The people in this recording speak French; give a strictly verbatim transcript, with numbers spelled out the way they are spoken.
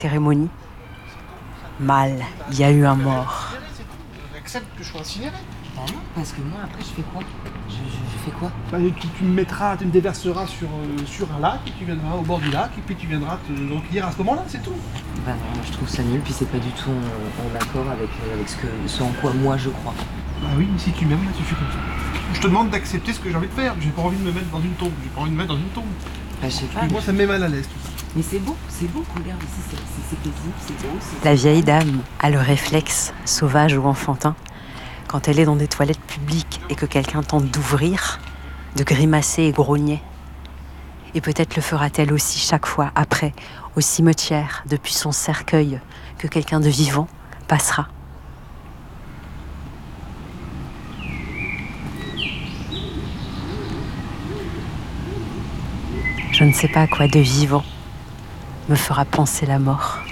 Cérémonie. Mal, il y a eu un mort. Accepte que je sois incinéré. Bah non, parce que moi après je fais quoi je, je, je fais quoi Bah, tu, tu me mettras, tu me déverseras sur, euh, sur un lac, et tu viendras au bord du lac, et puis tu viendras te recueillir à ce moment-là, c'est tout. Bah non, moi je trouve ça nul, puis c'est pas du tout en, en accord avec, euh, avec ce, que, ce en quoi moi je crois. Bah oui, mais si tu m'aimes, tu fais comme ça. Je te demande d'accepter ce que j'ai envie de faire, j'ai pas envie de me mettre dans une tombe, j'ai pas envie de me mettre dans une tombe. Bah je sais pas. Puis mais moi ça me met mal à l'aise tout ça. Mais c'est beau, c'est beau, regarde ici, c'est, c'est, c'est paisible, c'est beau. C'est... La vieille dame a le réflexe, sauvage ou enfantin, quand elle est dans des toilettes publiques et que quelqu'un tente d'ouvrir, de grimacer et grogner. Et peut-être le fera-t-elle aussi chaque fois après, au cimetière, depuis son cercueil, que quelqu'un de vivant passera. Je ne sais pas à quoi de vivant me fera penser la mort.